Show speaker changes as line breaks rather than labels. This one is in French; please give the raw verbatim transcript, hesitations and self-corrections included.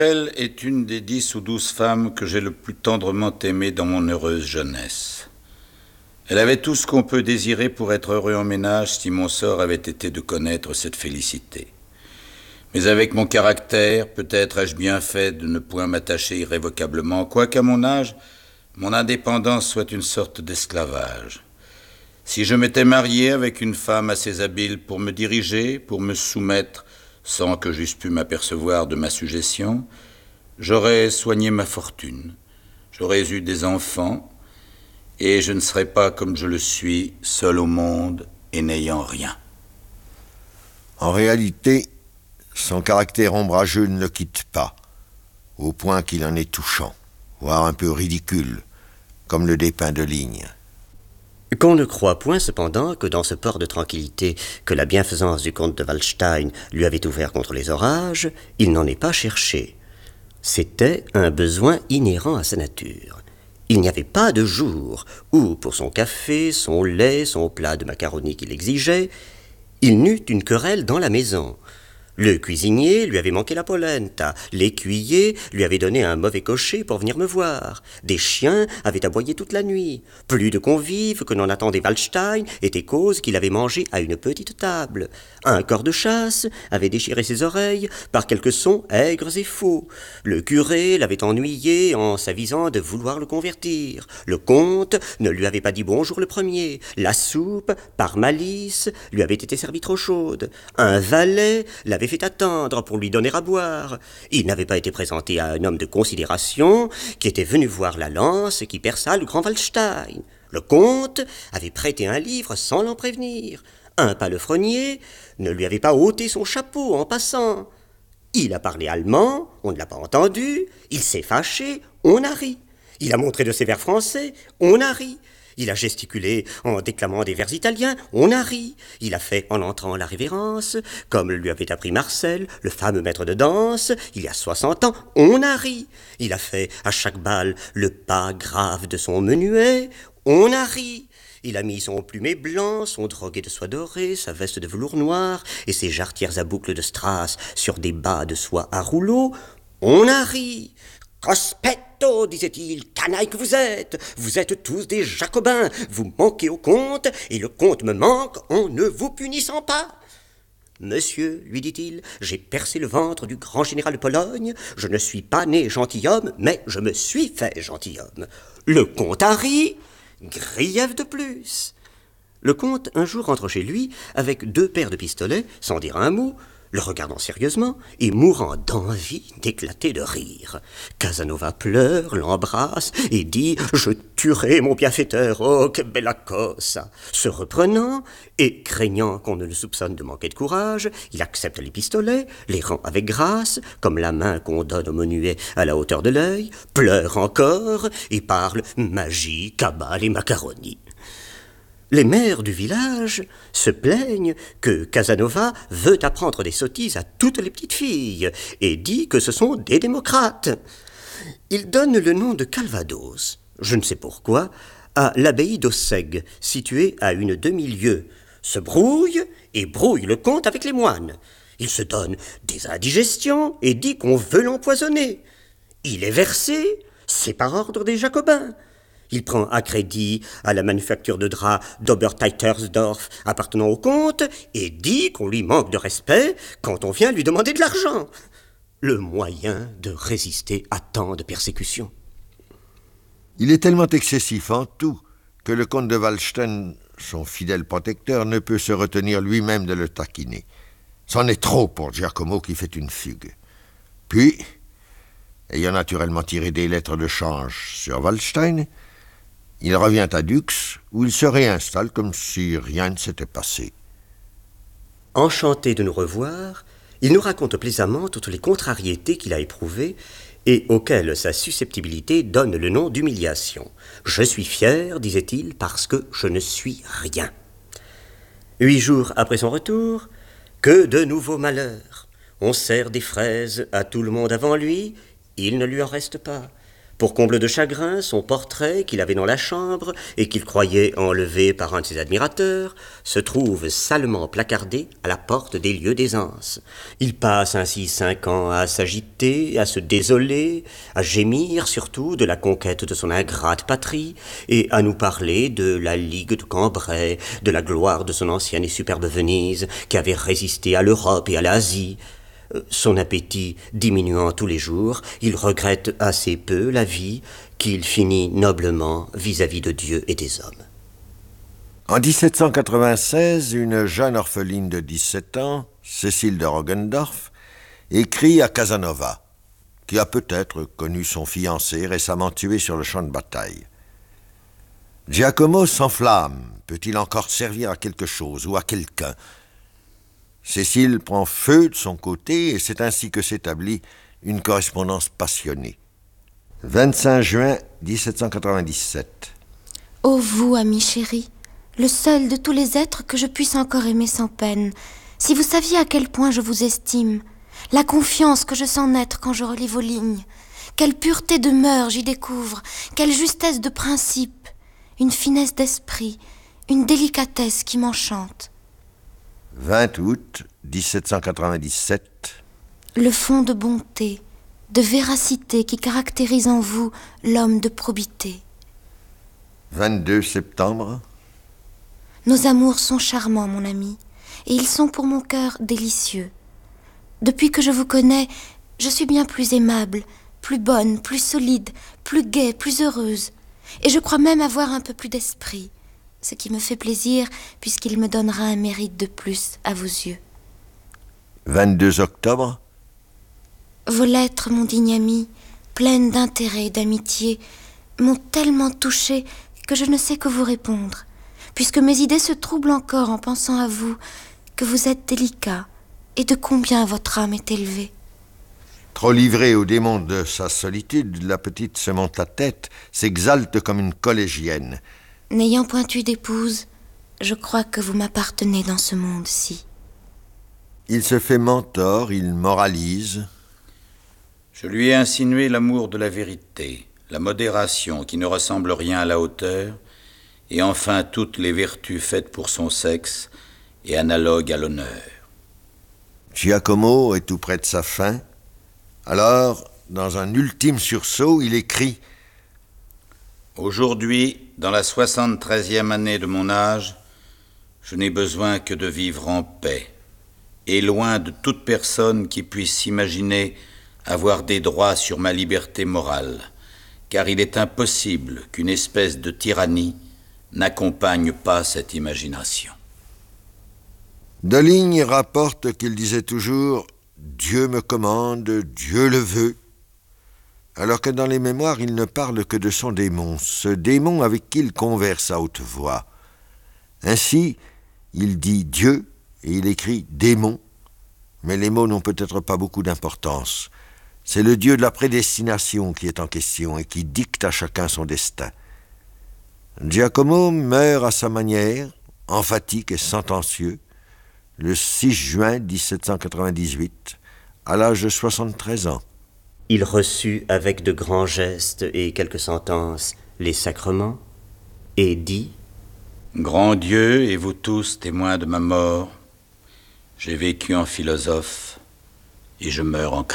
Elle est une des dix ou douze femmes que j'ai le plus tendrement aimées dans mon heureuse jeunesse. Elle avait tout ce qu'on peut désirer pour être heureux en ménage si mon sort avait été de connaître cette félicité. Mais avec mon caractère, peut-être ai-je bien fait de ne point m'attacher irrévocablement, quoiqu'à mon âge, mon indépendance soit une sorte d'esclavage. Si je m'étais marié avec une femme assez habile pour me diriger, pour me soumettre, sans que j'eusse pu m'apercevoir de ma sujétion, j'aurais soigné ma fortune, j'aurais eu des enfants, et je ne serais pas comme je le suis, seul au monde et n'ayant rien.
En réalité, son caractère ombrageux ne le quitte pas, au point qu'il en est touchant, voire un peu ridicule, comme le dépeint de Ligne.
Qu'on ne croit point, cependant, que dans ce port de tranquillité que la bienfaisance du comte de Waldstein lui avait ouvert contre les orages, il n'en est pas cherché. C'était un besoin inhérent à sa nature. Il n'y avait pas de jour où, pour son café, son lait, son plat de macaroni qu'il exigeait, il n'eut une querelle dans la maison. Le cuisinier lui avait manqué la polenta, l'écuyer lui avait donné un mauvais cocher pour venir me voir, des chiens avaient aboyé toute la nuit, plus de convives que n'en attendait Waldstein étaient cause qu'il avait mangé à une petite table, un cor de chasse avait déchiré ses oreilles par quelques sons aigres et faux, le curé l'avait ennuyé en s'avisant de vouloir le convertir, le comte ne lui avait pas dit bonjour le premier, la soupe, par malice, lui avait été servie trop chaude, un valet l'avait fait attendre pour lui donner à boire. Il n'avait pas été présenté à un homme de considération qui était venu voir la lance qui perça le grand Waldstein. Le comte avait prêté un livre sans l'en prévenir. Un palefrenier ne lui avait pas ôté son chapeau en passant. Il a parlé allemand, on ne l'a pas entendu. Il s'est fâché, on a ri. Il a montré de ses vers français, on a ri. Il a gesticulé en déclamant des vers italiens, on a ri. Il a fait en entrant la révérence, comme le lui avait appris Marcel, le fameux maître de danse, il y a soixante ans, on a ri. Il a fait à chaque bal le pas grave de son menuet, on a ri. Il a mis son plumet blanc, son droguet de soie dorée, sa veste de velours noir et ses jarretières à boucles de strass sur des bas de soie à rouleaux, on a ri. Cospetto, disait-il, canaille que vous êtes, vous êtes tous des jacobins, vous manquez au comte, et le comte me manque en ne vous punissant pas. Monsieur, lui dit-il, j'ai percé le ventre du grand général de Pologne, je ne suis pas né gentilhomme, mais je me suis fait gentilhomme. Le comte a ri, grief de plus. Le comte un jour rentre chez lui avec deux paires de pistolets, sans dire un mot, le regardant sérieusement et mourant d'envie d'éclater de rire. Casanova pleure, l'embrasse et dit « Je tuerai mon bienfaiteur, oh, que bella cosa !» Se reprenant et craignant qu'on ne le soupçonne de manquer de courage, il accepte les pistolets, les rend avec grâce, comme la main qu'on donne au menuet à la hauteur de l'œil, pleure encore et parle magie, cabale et macaroni. Les maires du village se plaignent que Casanova veut apprendre des sottises à toutes les petites filles et dit que ce sont des démocrates. Il donne le nom de Calvados, je ne sais pourquoi, à l'abbaye d'Ossègue, située à une demi-lieue, se brouille et brouille le comte avec les moines. Il se donne des indigestions et dit qu'on veut l'empoisonner. Il est versé, c'est par ordre des Jacobins. Il prend à crédit à la manufacture de draps d'Oberteitersdorf appartenant au comte et dit qu'on lui manque de respect quand on vient lui demander de l'argent. Le moyen de résister à tant de persécutions.
Il est tellement excessif en tout que le comte de Waldstein, son fidèle protecteur, ne peut se retenir lui-même de le taquiner. C'en est trop pour Giacomo qui fait une fugue. Puis, ayant naturellement tiré des lettres de change sur Waldstein, il revient à Dux, où il se réinstalle comme si rien ne s'était passé.
Enchanté de nous revoir, il nous raconte plaisamment toutes les contrariétés qu'il a éprouvées et auxquelles sa susceptibilité donne le nom d'humiliation. « Je suis fier, disait-il, parce que je ne suis rien. » Huit jours après son retour, que de nouveaux malheurs. On sert des fraises à tout le monde avant lui, il ne lui en reste pas. Pour comble de chagrin, son portrait qu'il avait dans la chambre et qu'il croyait enlevé par un de ses admirateurs se trouve salement placardé à la porte des lieux d'aisance. Il passe ainsi cinq ans à s'agiter, à se désoler, à gémir surtout de la conquête de son ingrate patrie et à nous parler de la Ligue de Cambrai, de la gloire de son ancienne et superbe Venise qui avait résisté à l'Europe et à l'Asie. Son appétit diminuant tous les jours, il regrette assez peu la vie qu'il finit noblement vis-à-vis de Dieu et des hommes.
En dix-sept cent quatre-vingt-seize, une jeune orpheline de dix-sept ans, Cécile de Roggendorf, écrit à Casanova, qui a peut-être connu son fiancé récemment tué sur le champ de bataille. Giacomo s'enflamme. Peut-il encore servir à quelque chose ou à quelqu'un? Cécile prend feu de son côté et c'est ainsi que s'établit une correspondance passionnée. vingt-cinq juin dix-sept cent quatre-vingt-dix-sept.
Ô vous, ami chéri, le seul de tous les êtres que je puisse encore aimer sans peine, si vous saviez à quel point je vous estime, la confiance que je sens naître quand je relis vos lignes, quelle pureté de mœurs j'y découvre, quelle justesse de principe, une finesse d'esprit, une délicatesse qui m'enchante.
vingt août dix-sept cent quatre-vingt-dix-sept.
Le fond de bonté, de véracité qui caractérise en vous l'homme de probité.
vingt-deux septembre.
Nos amours sont charmants, mon ami, et ils sont pour mon cœur délicieux. Depuis que je vous connais, je suis bien plus aimable, plus bonne, plus solide, plus gaie, plus heureuse, et je crois même avoir un peu plus d'esprit. Ce qui me fait plaisir, puisqu'il me donnera un mérite de plus à vos yeux.
vingt-deux octobre.
Vos lettres, mon digne ami, pleines d'intérêt et d'amitié, m'ont tellement touchée que je ne sais que vous répondre, puisque mes idées se troublent encore en pensant à vous, que vous êtes délicat, et de combien votre âme est élevée.
Trop livrée au démon de sa solitude, la petite se monte la tête, s'exalte comme une collégienne.
N'ayant point eu d'épouse, je crois que vous m'appartenez dans ce monde-ci.
Il se fait mentor, il moralise.
Je lui ai insinué l'amour de la vérité, la modération qui ne ressemble rien à la hauteur, et enfin toutes les vertus faites pour son sexe et analogues à l'honneur.
Giacomo est tout près de sa fin. Alors, dans un ultime sursaut, il écrit «
Aujourd'hui, dans la soixante-treizième année de mon âge, je n'ai besoin que de vivre en paix, et loin de toute personne qui puisse s'imaginer avoir des droits sur ma liberté morale, car il est impossible qu'une espèce de tyrannie n'accompagne pas cette imagination. »
Deligne rapporte qu'il disait toujours « Dieu me commande, Dieu le veut », alors que dans les mémoires il ne parle que de son démon, ce démon avec qui il converse à haute voix. Ainsi, il dit Dieu et il écrit démon, mais les mots n'ont peut-être pas beaucoup d'importance. C'est le Dieu de la prédestination qui est en question et qui dicte à chacun son destin. Giacomo meurt à sa manière, emphatique et sentencieux, le six juin dix-sept cent quatre-vingt-dix-huit, à l'âge de soixante-treize ans.
Il reçut avec de grands gestes et quelques sentences les sacrements et dit «
Grand Dieu et vous tous témoins de ma mort, j'ai vécu en philosophe et je meurs en chrétien. »